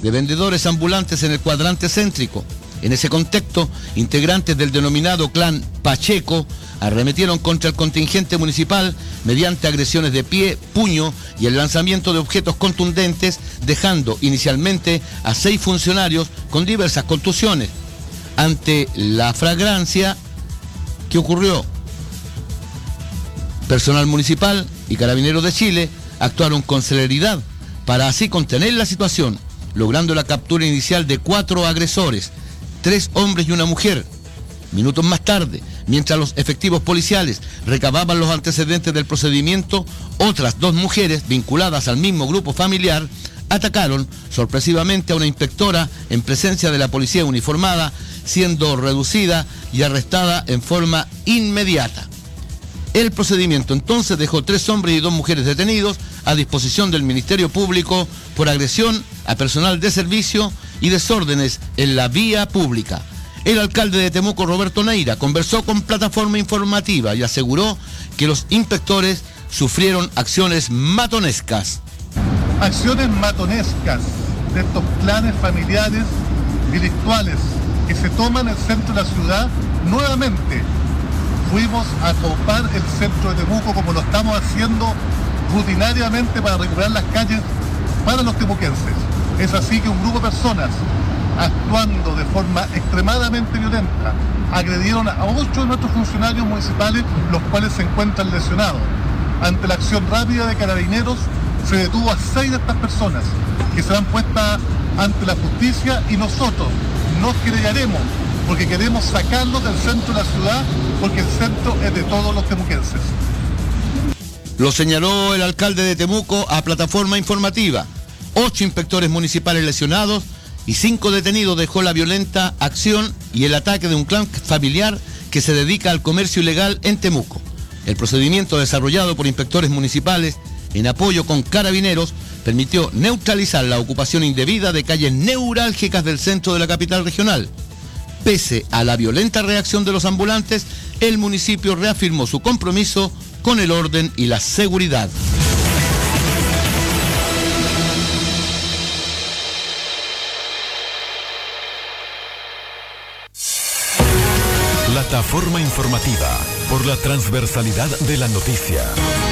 de vendedores ambulantes en el cuadrante céntrico. En ese contexto, integrantes del denominado clan Pacheco arremetieron contra el contingente municipal mediante agresiones de pie, puño y el lanzamiento de objetos contundentes, dejando inicialmente a 6 funcionarios con diversas contusiones. Ante la flagrancia que ocurrió, personal municipal y Carabineros de Chile actuaron con celeridad para así contener la situación, logrando la captura inicial de 4 agresores, 3 hombres y una mujer. Minutos más tarde, mientras los efectivos policiales recababan los antecedentes del procedimiento, otras 2 mujeres vinculadas al mismo grupo familiar atacaron sorpresivamente a una inspectora en presencia de la policía uniformada, siendo reducida y arrestada en forma inmediata. El procedimiento entonces dejó 3 hombres y 2 mujeres detenidos a disposición del Ministerio Público por agresión a personal de servicio y desórdenes en la vía pública. El alcalde de Temuco, Roberto Neira, conversó con Plataforma Informativa y aseguró que los inspectores sufrieron acciones matonescas. Acciones matonescas de estos clanes familiares delictuales que se toman el centro de la ciudad nuevamente. Fuimos a topar el centro de Temuco como lo estamos haciendo rutinariamente para recuperar las calles para los temuquenses. Es así que un grupo de personas, actuando de forma extremadamente violenta, agredieron a 8 de nuestros funcionarios municipales, los cuales se encuentran lesionados. Ante la acción rápida de Carabineros, se detuvo a 6 de estas personas, que serán puestas ante la justicia, y nosotros nos querellaremos porque queremos sacarlos del centro de la ciudad, porque el centro es de todos los temuquenses. Lo señaló el alcalde de Temuco a Plataforma Informativa. 8 inspectores municipales lesionados y 5 detenidos dejó la violenta acción y el ataque de un clan familiar que se dedica al comercio ilegal en Temuco. El procedimiento desarrollado por inspectores municipales en apoyo con Carabineros permitió neutralizar la ocupación indebida de calles neurálgicas del centro de la capital regional. Pese a la violenta reacción de los ambulantes, el municipio reafirmó su compromiso con el orden y la seguridad. Plataforma Informativa, por la transversalidad de la noticia.